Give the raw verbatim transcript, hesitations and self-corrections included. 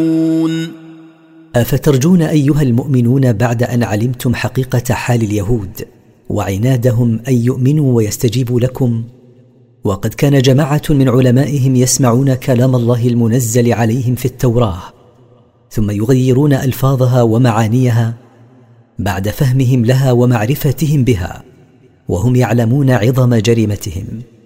أفترجون أيها المؤمنون بعد أن علمتم حقيقة حال اليهود وعنادهم أن يؤمنوا ويستجيبوا لكم، وقد كان جماعة من علمائهم يسمعون كلام الله المنزل عليهم في التوراة ثم يغيرون ألفاظها ومعانيها بعد فهمهم لها ومعرفتهم بها وهم يعلمون عظم جريمتهم،